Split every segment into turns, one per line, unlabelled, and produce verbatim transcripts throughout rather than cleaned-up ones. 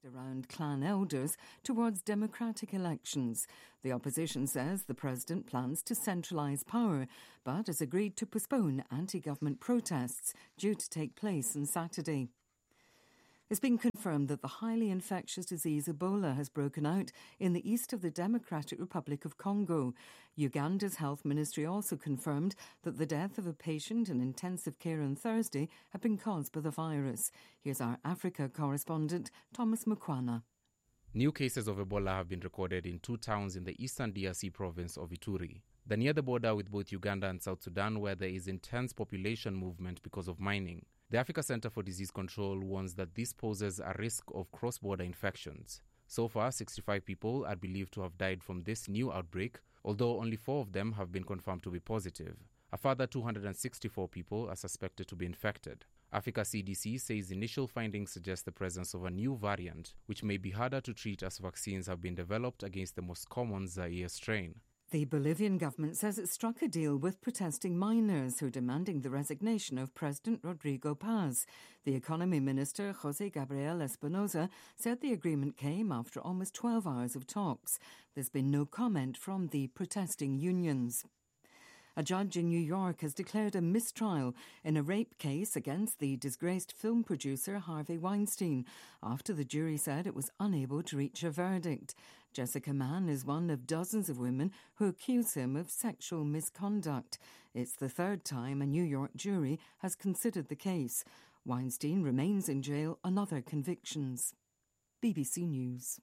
around clan elders towards democratic elections. The opposition says the president plans to centralise power, but has agreed to postpone anti-government protests due to take place on Saturday. It's been confirmed that the highly infectious disease Ebola has broken out in the east of the Democratic Republic of Congo. Uganda's health ministry also confirmed that the death of a patient in intensive care on Thursday had been caused by the virus. Here's our Africa correspondent, Thomas Mukwana.
New cases of Ebola have been recorded in two towns in the eastern D R C province of Ituri. They're near the border with both Uganda and South Sudan, where there is intense population movement because of mining. The Africa Center for Disease Control warns that this poses a risk of cross-border infections. So far, sixty-five people are believed to have died from this new outbreak, although only four of them have been confirmed to be positive. A further two hundred sixty-four people are suspected to be infected. Africa C D C says initial findings suggest the presence of a new variant, which may be harder to treat as vaccines have been developed against the most common Zaire strain.
The Bolivian government says it struck a deal with protesting miners who are demanding the resignation of President Rodrigo Paz. The economy minister, José Gabriel Espinosa, said the agreement came after almost twelve hours of talks. There's been no comment from the protesting unions. A judge in New York has declared a mistrial in a rape case against the disgraced film producer Harvey Weinstein after the jury said it was unable to reach a verdict. Jessica Mann is one of dozens of women who accuse him of sexual misconduct. It's the third time a New York jury has considered the case. Weinstein remains in jail on other convictions. B B C News.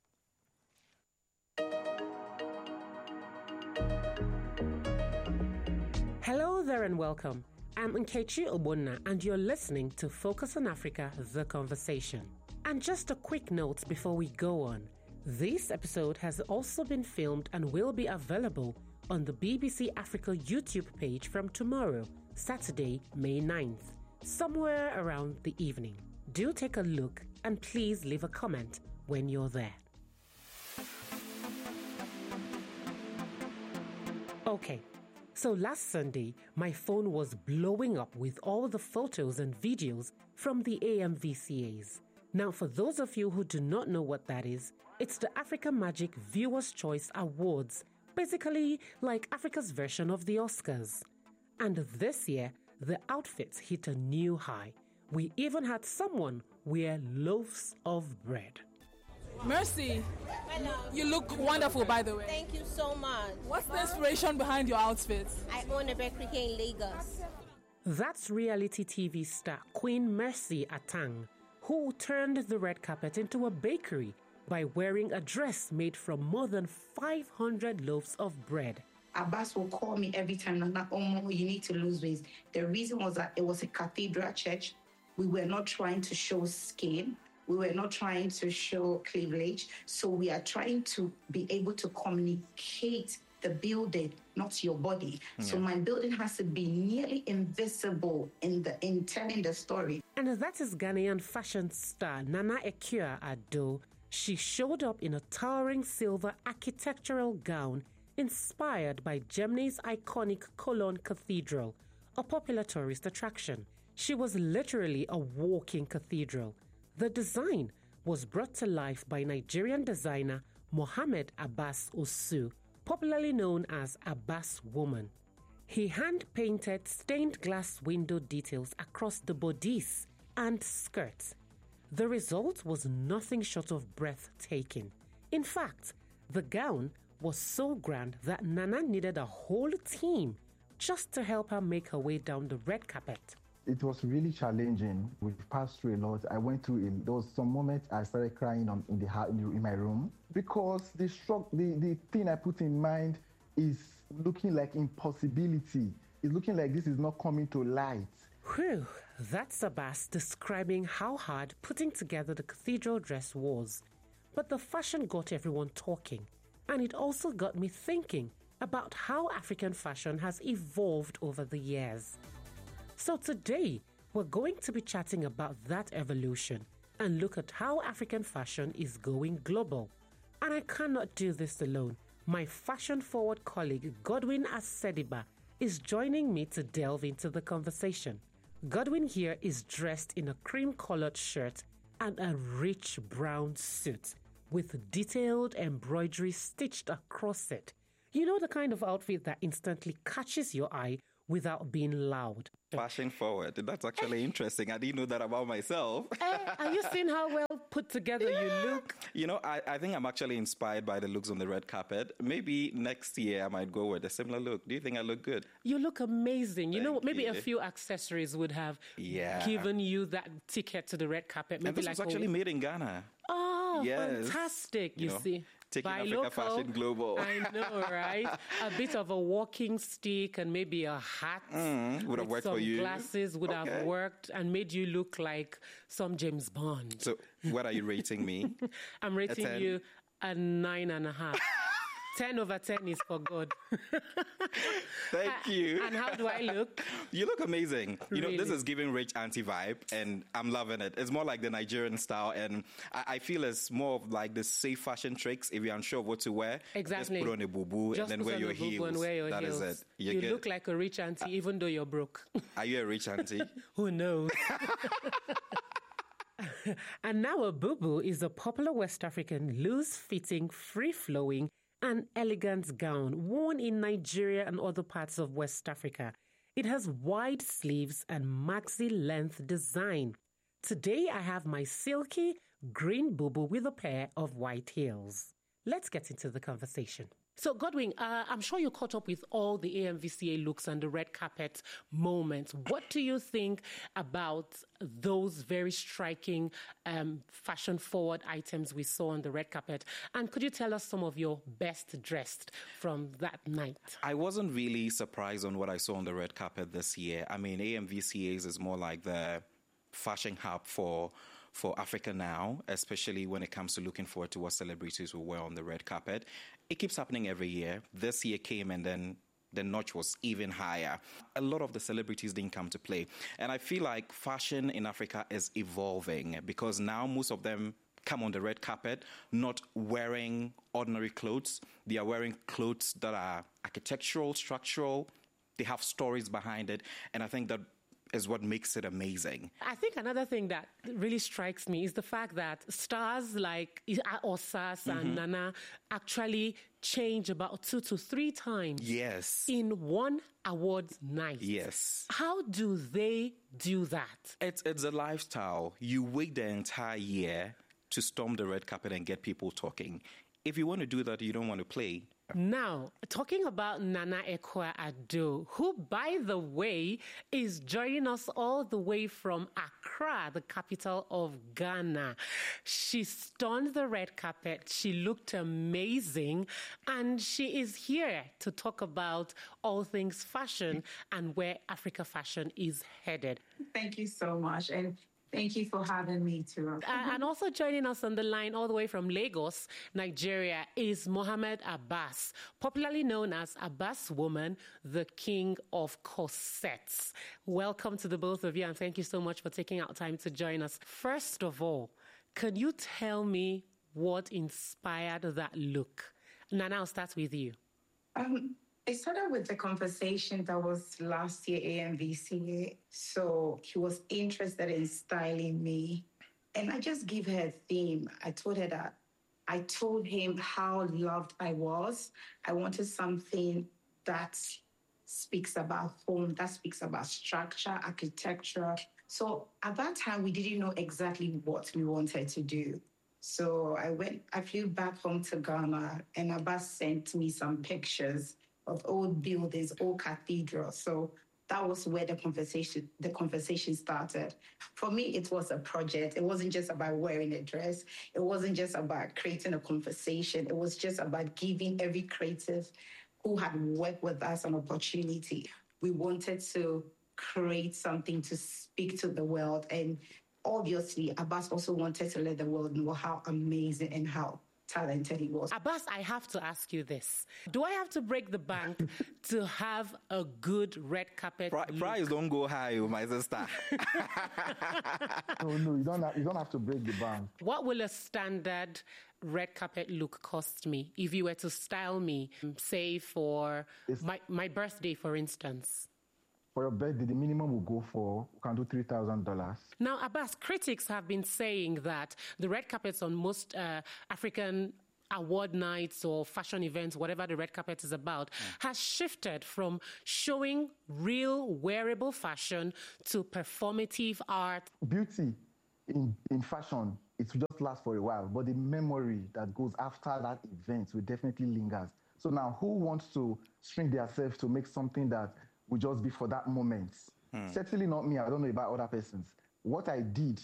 Hello there and welcome. I'm Nkechi Obonna and you're listening to Focus on Africa, The Conversation. And just a quick note before we go on. This episode has also been filmed and will be available on the B B C Africa YouTube page from tomorrow, Saturday, May ninth, somewhere around the evening. Do take a look and please leave a comment when you're there. Okay. So last Sunday, my phone was blowing up with all the photos and videos from the A M V C As. Now, for those of you who do not know what that is, it's the Africa Magic Viewers' Choice Awards, basically like Africa's version of the Oscars. And this year, the outfits hit a new high. We even had someone wear loaves of bread.
Mercy,
hello.
You look wonderful, by the way.
Thank you so much.
What's the inspiration behind your outfit?
I own a bakery here in Lagos.
That's reality T V star Queen Mercy Atang, who turned the red carpet into a bakery by wearing a dress made from more than five hundred loaves of bread.
Abbas will call me every time, Nana, oh, you need to lose weight. The reason was that it was a cathedral church. We were not trying to show skin. We were not trying to show cleavage. So we are trying to be able to communicate the building, not your body. Yeah. So my building has to be nearly invisible in the in telling the story.
And that is Ghanaian fashion star Nana Akua Addo. She showed up in a towering silver architectural gown inspired by Germany's iconic Cologne Cathedral, a popular tourist attraction. She was literally a walking cathedral. The design was brought to life by Nigerian designer Mohammed Abbas Osu, popularly known as Abbas Woman. He hand-painted stained glass window details across the bodice and skirts. The result was nothing short of breathtaking. In fact, the gown was so grand that Nana needed a whole team just to help her make her way down the red carpet.
It was really challenging. We passed through a lot. I went through, a, there was some moments I started crying on, in, the, in my room because the, shock, the, the thing I put in mind is looking like impossibility. It's looking like this is not coming to light.
Whew, that's Abbas describing how hard putting together the cathedral dress was. But the fashion got everyone talking. And it also got me thinking about how African fashion has evolved over the years. So today, we're going to be chatting about that evolution and look at how African fashion is going global. And I cannot do this alone. My fashion-forward colleague Godwin Asediba is joining me to delve into the conversation. Godwin here is dressed in a cream-colored shirt and a rich brown suit with detailed embroidery stitched across it. You know, the kind of outfit that instantly catches your eye without being loud.
Fashion forward. That's actually interesting. I didn't know that about myself.
Hey, are you seeing how well put together yeah. you look?
You know, I, I think I'm actually inspired by the looks on the red carpet. Maybe next year I might go with a similar look. Do you think I look good?
You look amazing. You
Thank
know, maybe
you.
a few accessories would have
yeah.
given you that ticket to the red carpet. Maybe
and this
like
was actually
a...
made in Ghana.
Oh,
yes.
fantastic. You,
you know,
see.
Taking
By
Africa
local,
fashion global.
I know, right? A bit of a walking stick and maybe a hat
mm, would have
with
worked
some
for you.
Glasses would
okay.
have worked and made you look like some James Bond.
So, what are you rating me?
I'm rating you a nine and a half. ten over ten is for God.
Thank you.
And how do I look?
You look amazing. You
Really?
know, this is giving rich auntie vibe, and I'm loving it. It's more like the Nigerian style, and I, I feel it's more of like the safe fashion tricks. If you're unsure of what to wear,
exactly.
just put on a boo-boo
Just
and then
put
wear
on
your
a boo-boo
heels.
and wear your
that
heels.
is it. You're
you
good.
look like a rich auntie, uh, even though you're broke.
Are you a rich auntie?
Who knows? And now a boo-boo is a popular West African loose-fitting, free-flowing, and elegant gown worn in Nigeria and other parts of West Africa. It has wide sleeves and maxi-length design. Today I have my silky green boo-boo with a pair of white heels. Let's get into the conversation. So, Godwin, uh, I'm sure you caught up with all the A M V C A looks and the red carpet moments. What do you think about those very striking um, fashion-forward items we saw on the red carpet? And could you tell us some of your best dressed from that night?
I wasn't really surprised on what I saw on the red carpet this year. I mean, A M V C As is more like the fashion hub for for Africa now, especially when it comes to looking forward to what celebrities will wear on the red carpet. It keeps happening every year. This year came and then the notch was even higher. A lot of the celebrities didn't come to play. And I feel like fashion in Africa is evolving because now most of them come on the red carpet not wearing ordinary clothes. They are wearing clothes that are architectural, structural. They have stories behind it. And I think that is what makes it amazing.
I think another thing that really strikes me is the fact that stars like Osas mm-hmm. and Nana actually change about two to three times
yes.
in one awards night.
Yes.
How do they do that?
It's, it's a lifestyle. You wait the entire year to storm the red carpet and get people talking. If you want to do that, you don't want to play.
Now, talking about Nana Akua-Addo, who, by the way, is joining us all the way from Accra, the capital of Ghana. She stunned the red carpet. She looked amazing. And she is here to talk about all things fashion and where Africa fashion is headed.
Thank you so much. And thank you for having me, too.
uh, and also joining us on the line all the way from Lagos, Nigeria, is Mohammed Abbas, popularly known as Abbas Woman, the king of corsets. Welcome to the both of you, and thank you so much for taking out time to join us. First of all, can you tell me what inspired that look? Nana, I'll start with you.
Um, It started with the conversation that was last year A M V C A. So he was interested in styling me. And I just gave her a theme. I told her that I told him how loved I was. I wanted something that speaks about home, that speaks about structure, architecture. So at that time, we didn't know exactly what we wanted to do. So I went, I flew back home to Ghana, and Abbas sent me some pictures of old buildings, old cathedrals. So that was where the conversation the conversation started. For me, it was a project. It wasn't just about wearing a dress. It wasn't just about creating a conversation. It was just about giving every creative who had worked with us an opportunity. We wanted to create something to speak to the world. And obviously, Abbas also wanted to let the world know how amazing and how talented he was.
Abbas, I have to ask you this. Do I have to break the bank to have a good red carpet
Pri-
look?
Price don't go high, my sister.
Oh, no, you don't, have, you don't have to break the bank.
What will a standard red carpet look cost me if you were to style me, say, for my, my birthday, for instance?
for your birthday, the minimum will go for, we can do three thousand dollars.
Now, Abbas, critics have been saying that the red carpets on most uh, African award nights or fashion events, whatever the red carpet is about, yeah. has shifted from showing real wearable fashion to performative art.
Beauty in, in fashion, it will just last for a while, but the memory that goes after that event will definitely linger. So now, who wants to shrink themselves to make something that will just be for that moment? Hmm. Certainly not me. I don't know about other persons. What I did,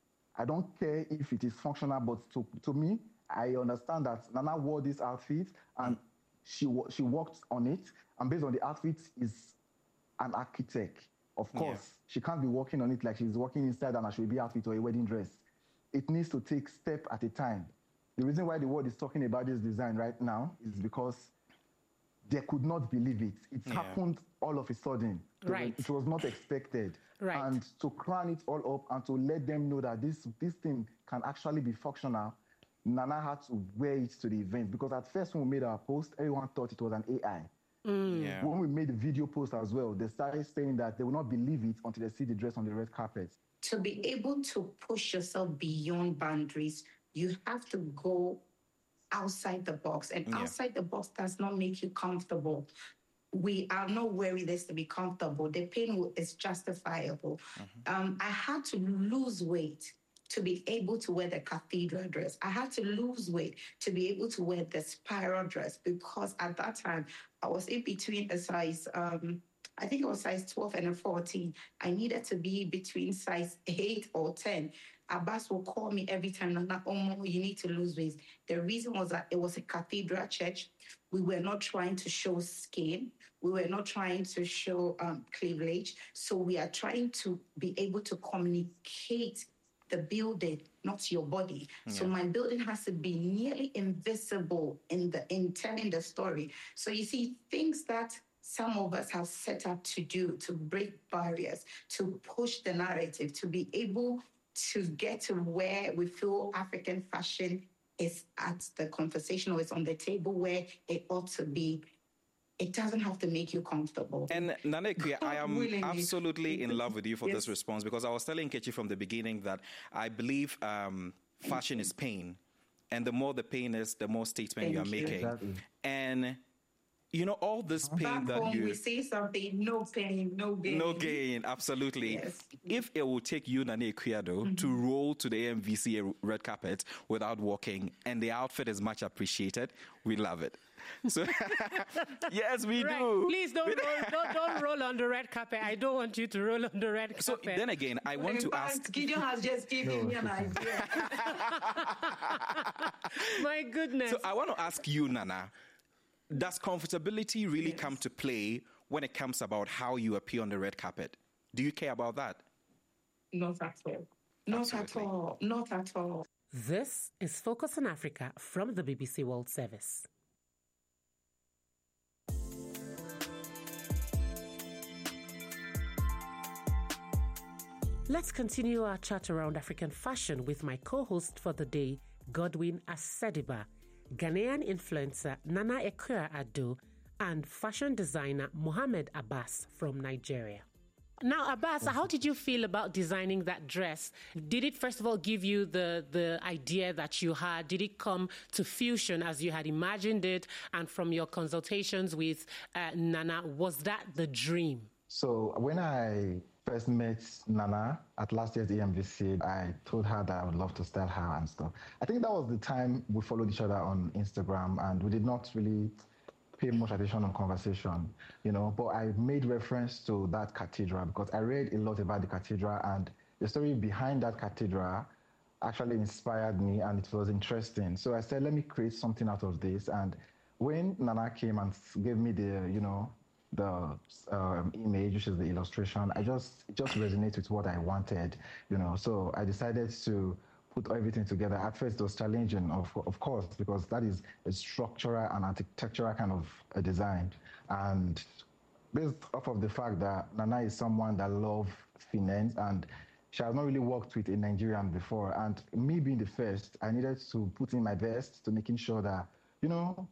I don't care if it is functional, but to, to me, I understand that Nana wore this outfit and hmm. she she worked on it, and based on the outfit, is an architect. Of course, yeah. she can't be working on it like she's working inside an Ashwebi outfit or a wedding dress. It needs to take step at a time. The reason why the world is talking about this design right now is because they could not believe it. It yeah. happened all of a sudden.
Right.
It was not expected.
Right.
And to crown it all up and to let them know that this, this thing can actually be functional, Nana had to wear it to the event. Because at first when we made our post, everyone thought it was an A I.
Mm.
Yeah.
When we made the video post as well, they started saying that they will not believe it until they see the dress on the red carpet.
To be able to push yourself beyond boundaries, you have to go outside the box. And yeah. outside the box does not make you comfortable. We are not wearing this to be comfortable. The pain is justifiable. Mm-hmm. Um, I had to lose weight to be able to wear the cathedral dress. I had to lose weight to be able to wear the spiral dress, because at that time, I was in between a size... Um, I think it was size twelve and a fourteen. I needed to be between size eight or ten. Abbas will call me every time, Nana, oh, you need to lose weight. The reason was that it was a cathedral church. We were not trying to show skin. We were not trying to show um, cleavage. So we are trying to be able to communicate the building, not your body. Yeah. So my building has to be nearly invisible in the in telling the story. So you see, things that some of us have set up to do, to break barriers, to push the narrative, to be able to get to where we feel African fashion is at the conversation, or it's on the table where it ought to be. It doesn't have to make you comfortable.
And Nana Akua, I am absolutely in love with you for yes. this response, because I was telling Kechi from the beginning that I believe um, fashion is pain. And the more the pain is, the more statement Thank you are you. making. Exactly. And you know, all this pain
Back
that
home,
you...
we say something, no pain, no gain.
No gain, absolutely. Yes. If it will take you, Nana Akua, though, mm-hmm. to roll to the A M V C A red carpet without walking, and the outfit is much appreciated, we love it. So, yes, we
right.
do.
Please don't roll, don't, don't roll on the red carpet. I don't want you to roll on the red carpet.
So then again, I want
In
to
fact,
ask...
Gideon has just given me an idea.
My goodness.
So I want to ask you, Nana, does comfortability really yes. come to play when it comes about how you appear on the red carpet? Do you care about that?
Not at all. Not Absolutely. at all. Not at all.
This is Focus on Africa from the B B C World Service. Let's continue our chat around African fashion with my co-host for the day, Godwin Asediba, Ghanaian influencer Nana Akua Addo, and fashion designer Mohammed Abbas from Nigeria. Now, Abbas, how did you feel about designing that dress? Did it, first of all, give you the, the idea that you had? Did it come to fruition as you had imagined it? And from your consultations with uh, Nana, was that the dream?
So when I first met Nana at last year's A M V C, I told her that I would love to style her and stuff. I think that was the time we followed each other on Instagram, and we did not really pay much attention on conversation, you know, but I made reference to that cathedral because I read a lot about the cathedral, and the story behind that cathedral actually inspired me, and it was interesting. So I said, let me create something out of this. And when Nana came and gave me the, you know, the um, image, which is the illustration, I just, it just resonated with what I wanted, you know, so I decided to put everything together. At first, it was challenging, of, of course, because that is a structural and architectural kind of a design. And based off of the fact that Nana is someone that loves finance, and she has not really worked with a Nigerian before. And me being the first, I needed to put in my best to making sure that, you know,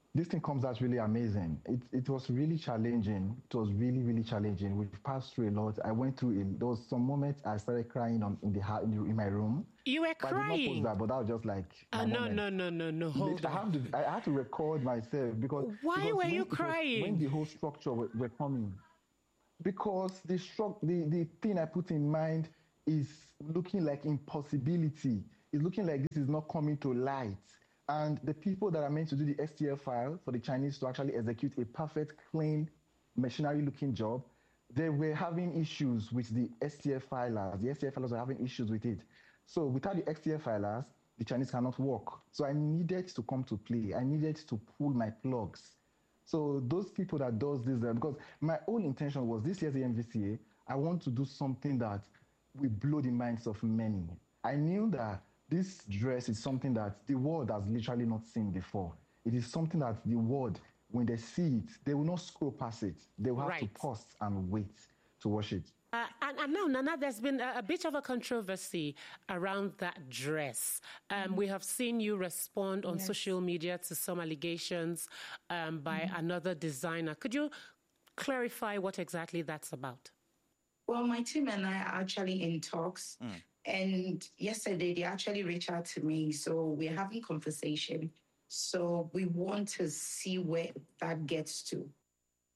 this thing comes out really amazing. It, it was really challenging. It was really, really challenging. We've passed through a lot. I went through, a, there was some moments I started crying on, in, the, in, the, in my room.
You were
but
crying?
I did not post that, but that was just like
uh, no, no, no, no, no, hold
I
on.
Have to, I had to record myself because...
Why
because
were
when
you
was,
crying?
When the whole structure were, were coming. Because the, stru- the, the thing I put in mind is looking like impossibility. It's looking like this is not coming to light. And the people that are meant to do the S T L file for the Chinese to actually execute a perfect, clean, machinery-looking job, they were having issues with the S T L filers. The S T L filers were having issues with it. So without the S T L filers, the Chinese cannot work. So I needed to come to play. I needed to pull my plugs. So those people that does this, because my own intention was this year's A M V C A, I want to do something that will blow the minds of many. I knew that this dress is something that the world has literally not seen before. It is something that the world, when they see it, they will not scroll past it. They will have
right.
to pause and wait to watch it.
Uh, and, and now, Nana, there's been a, a bit of a controversy around that dress. Um, mm-hmm. We have seen you respond on yes. social media to some allegations um, by mm-hmm. another designer. Could you clarify what exactly that's about?
Well, my team and I are actually in talks. Mm. And yesterday, they actually reached out to me. So we're having conversation. So we want to see where that gets to.